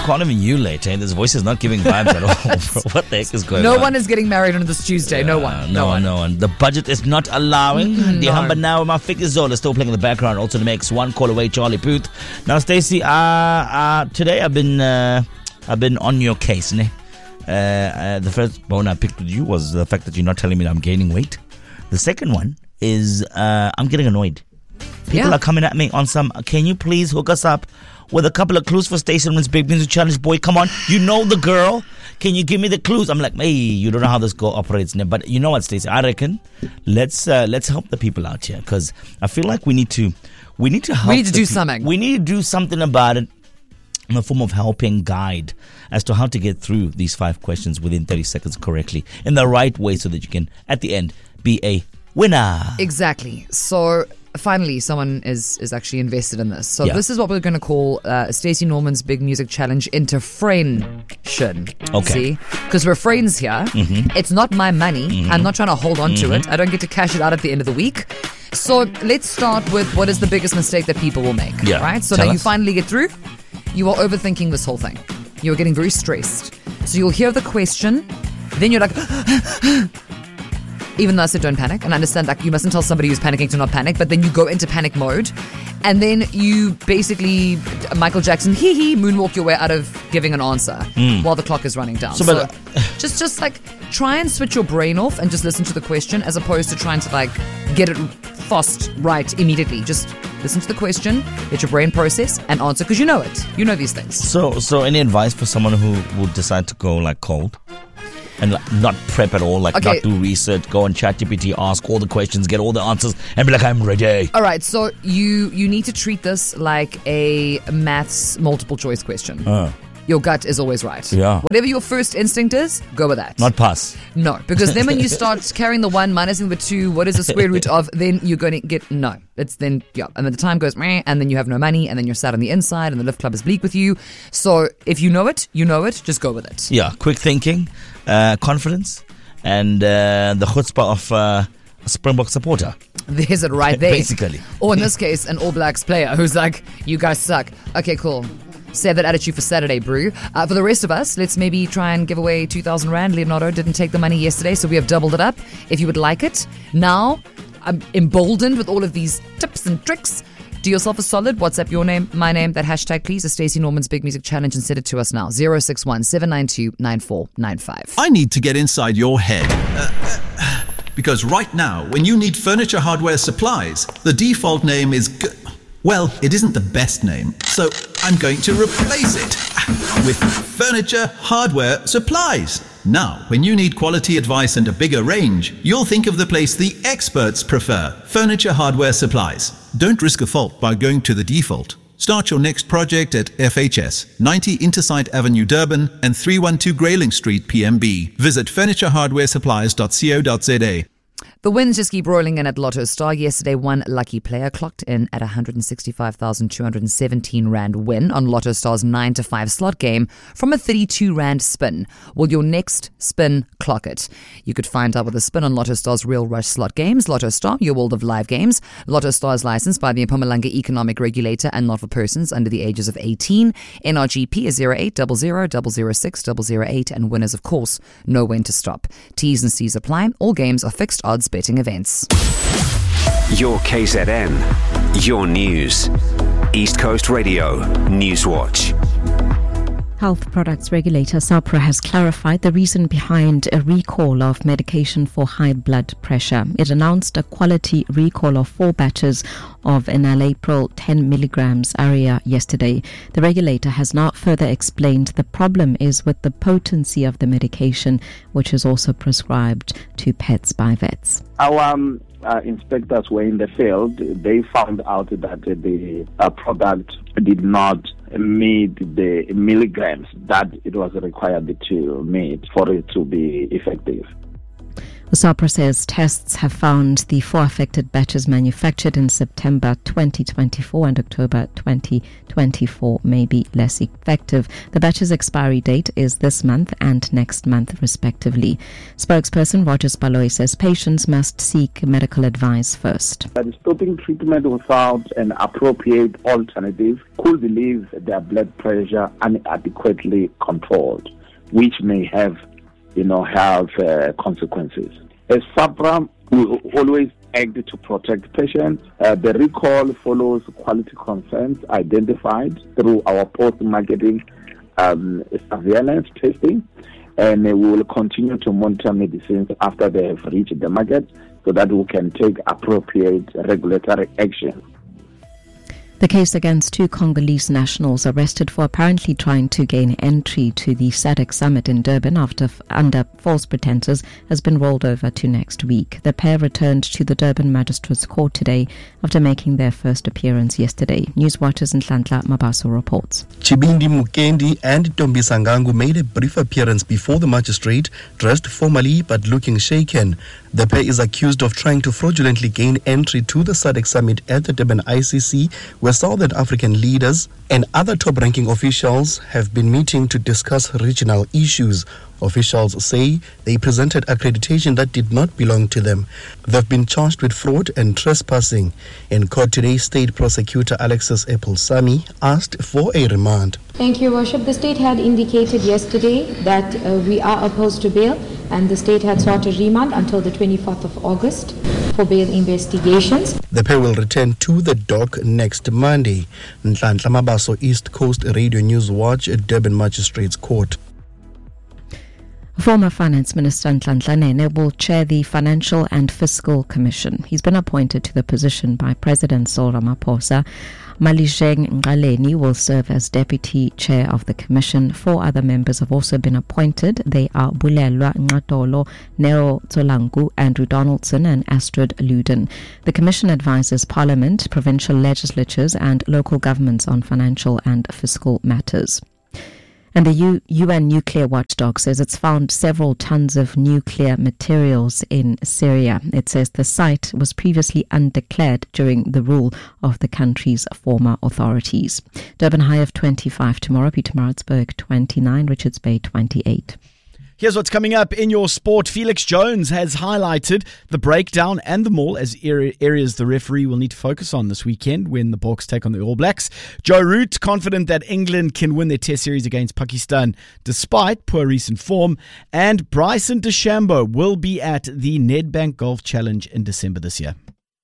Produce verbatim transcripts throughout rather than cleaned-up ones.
can't even you late, eh? This voice is not giving vibes at all. Bro. What the heck is going no on? No one is getting married on this Tuesday. Yeah, no one. No, no one. No one. The budget is not allowing. Mm, the no. Humber Now, my figures Zola still playing in the background. Also, the makes one call away, Charlie Puth. Now, Stacey, uh, uh, today I've been, uh, I've been on your case, ne? Uh, uh, the first bone I picked with you was the fact that you're not telling me that I'm gaining weight. The second one is uh, I'm getting annoyed. People yeah. are coming at me on some, can you please hook us up with a couple of clues for Stacey Norman's Big Music Challenge? Boy, come on. You know the girl. Can you give me the clues? I'm like, hey, you don't know how this girl operates. But you know what, Stacey? I reckon let's uh, let's help the people out here, because I feel like we need to we need to help. We need to do pe- something. We need to do something about it in the form of helping guide as to how to get through these five questions within thirty seconds correctly in the right way, so that you can, at the end, be a winner. Exactly. So finally, someone is is actually invested in this. So yeah. this is what we're going to call uh, Stacey Norman's Big Music Challenge into friendship. Okay. See? Because we're friends here. Mm-hmm. It's not my money. Mm-hmm. I'm not trying to hold on mm-hmm. to it. I don't get to cash it out at the end of the week. So let's start with what is the biggest mistake that people will make. Yeah. Right? So Tell now us. you finally get through. You are overthinking this whole thing. You're getting very stressed. So you'll hear the question. Then you're like... Even though I said don't panic, and I understand that you mustn't tell somebody who's panicking to not panic, but then you go into panic mode, and then you basically Michael Jackson hee hee moonwalk your way out of giving an answer mm. while the clock is running down. So, So, but, uh, just just like try and switch your brain off and just listen to the question, as opposed to trying to like get it fast right immediately. Just listen to the question, let your brain process and answer, because you know it. You know these things. So, so any advice for someone who will decide to go like cold? And like, not prep at all, like Okay. not do research, go on ChatGPT, ask all the questions, get all the answers, and be like, I'm ready. All right, so you you need to treat this like a maths multiple choice question. Uh, Your gut is always right. Yeah. Whatever your first instinct is, go with that. not pass. No, because then when you start carrying the one, minusing the two, what is the square root of, then you're going to get no. It's then, yeah. And then the time goes, meh, and then you have no money, and then you're sat on the inside, and the lift club is bleak with you. So if you know it, you know it, just go with it. Yeah, quick thinking, uh, confidence, and uh, the chutzpah of uh, a Springbok supporter. There's it right there. Basically. Or in this case, an All Blacks player who's like, you guys suck. Okay, cool. Save that attitude for Saturday, brew. Uh, for the rest of us, let's maybe try and give away two thousand rand. Leonardo didn't take the money yesterday, so we have doubled it up. If you would like it. Now, I'm emboldened with all of these tips and tricks. Do yourself a solid. WhatsApp your name, my name, that hashtag, please, a Stacey Norman's Big Music Challenge, and send it to us now. zero six one, seven nine two, nine four nine five. I need to get inside your head. Uh, uh, because right now, when you need furniture hardware supplies, the default name is... G- Well, it isn't the best name, so I'm going to replace it with Furniture Hardware Supplies. Now, when you need quality advice and a bigger range, you'll think of the place the experts prefer, Furniture Hardware Supplies. Don't risk a fault by going to the default. Start your next project at F H S, ninety Intersight Avenue, Durban, and three one two Grayling Street, P M B. Visit furniture hardware supplies dot co dot za. The wins just keep rolling in at Lotto Star. Yesterday, one lucky player clocked in at one hundred sixty-five thousand two hundred seventeen rand win on Lotto Star's nine to five slot game from a thirty-two rand spin. Will your next spin clock it? You could find out with a spin on Lotto Star's Real Rush slot games. Lotto Star, your world of live games. Lotto Star is licensed by the Mpumalanga Economic Regulator and not for persons under the ages of eighteen. N R G P is zero eight zero zero zero zero six zero zero eight, and winners, of course, know when to stop. T's and C's apply. All games are fixed odds betting events. Your K Z N, your news. East Coast Radio, Newswatch. Health Products Regulator SAHPRA has clarified the reason behind a recall of medication for high blood pressure. It announced a quality recall of four batches of enalapril ten milligrams Aria yesterday. The regulator has now further explained the problem is with the potency of the medication, which is also prescribed to pets by vets. Our um, uh, inspectors were in the field. They found out that uh, the uh, product did not meet the milligrams that it was required to meet for it to be effective. SAPRA says tests have found the four affected batches manufactured in September twenty twenty-four and October twenty twenty-four may be less effective. The batch's expiry date is this month and next month, respectively. Spokesperson Rogers Baloyi says patients must seek medical advice first. That stopping treatment without an appropriate alternative could leave their blood pressure inadequately controlled, which may have you know, health uh, consequences. As SAPRA, we always act to protect patients. Uh, the recall follows quality concerns identified through our post-marketing um, surveillance testing, and uh, we will continue to monitor medicines after they have reached the market so that we can take appropriate regulatory action. The case against two Congolese nationals arrested for apparently trying to gain entry to the S A D C summit in Durban after under false pretenses has been rolled over to next week. The pair returned to the Durban Magistrates Court today after making their first appearance yesterday. Newswatchers Nhlanhla Mabaso reports. Chibindi Mukendi and Tombi Sangangu made a brief appearance before the magistrate, dressed formally but looking shaken. The pair is accused of trying to fraudulently gain entry to the S A D C summit at the Durban I C C, where Southern African leaders and other top-ranking officials have been meeting to discuss regional issues. Officials say they presented accreditation that did not belong to them. They've been charged with fraud and trespassing. In court today, State Prosecutor Alexis Epulsami asked for a remand. Thank you, Worship. The state had indicated yesterday that uh, we are opposed to bail, and the state had sought a remand until the twenty-fourth of August for bail investigations. The pair will return to the dock next Monday. Nhlanhla Mabaso, East Coast Radio News Watch at Durban Magistrates Court. Former Finance Minister Nhlanhla Nene will chair the Financial and Fiscal Commission. He's been appointed to the position by President Cyril Ramaphosa. Malisheng Ngaleni will serve as Deputy Chair of the Commission. Four other members have also been appointed. They are Bulelwa Ngatolo, Neo Tsolangu, Andrew Donaldson and Astrid Luden. The Commission advises Parliament, provincial legislatures and local governments on financial and fiscal matters. And the U- UN nuclear watchdog says it's found several tons of nuclear materials in Syria. It says the site was previously undeclared during the rule of the country's former authorities. Durban high of twenty-five tomorrow, Pietermaritzburg twenty-nine, Richards Bay twenty-eight. Here's what's coming up in your sport. Felix Jones has highlighted the breakdown and the maul as areas the referee will need to focus on this weekend when the Boks take on the All Blacks. Joe Root confident that England can win their Test series against Pakistan despite poor recent form. And Bryson DeChambeau will be at the Nedbank Golf Challenge in December this year.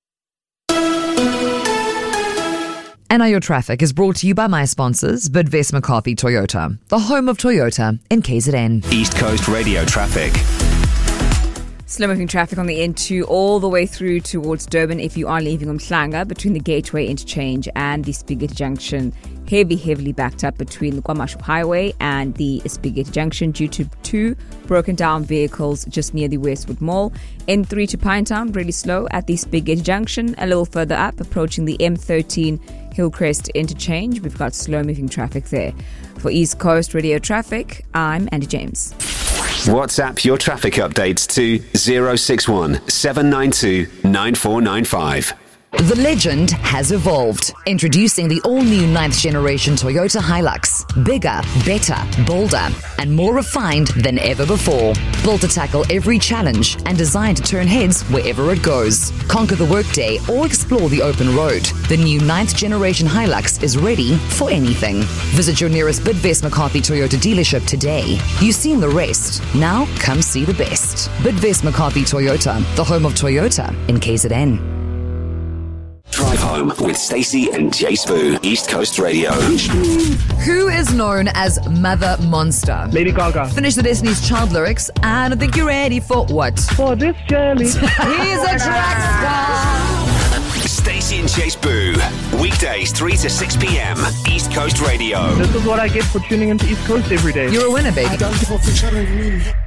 And now your traffic is brought to you by my sponsors, Bidvest McCarthy Toyota, the home of Toyota in K Z N. East Coast Radio traffic. Slow moving traffic on the N two all the way through towards Durban if you are leaving Umhlanga between the Gateway Interchange and the Spigot Junction. Heavy, heavily backed up between the KwaMashu Highway and the Spigot Junction due to two broken down vehicles just near the Westwood Mall. N three to Pinetown, really slow at the Spigot Junction. A little further up, approaching the M thirteen Hillcrest Interchange. We've got slow moving traffic there. For East Coast Radio Traffic, I'm Andy James. WhatsApp your traffic updates to zero six one seven nine two nine four nine five. The legend has evolved. Introducing the all-new ninth generation Toyota Hilux. Bigger, better, bolder, and more refined than ever before. Built to tackle every challenge and designed to turn heads wherever it goes. Conquer the workday or explore the open road. The new ninth generation Hilux is ready for anything. Visit your nearest Bidvest McCarthy Toyota dealership today. You've seen the rest. Now come see the best. Bidvest McCarthy Toyota, the home of Toyota in K Z N. Drive home with Stacey and Jay Spoo, East Coast Radio. Who is known as Mother Monster? Lady Gaga. Finish the Destiny's Child lyrics, and I think you're ready for what? For this journey. He's a track star. Stacey and Jay Spoo, weekdays three to six p.m. East Coast Radio. This is what I get for tuning into East Coast every day. You're a winner, baby. I don't give a fuck,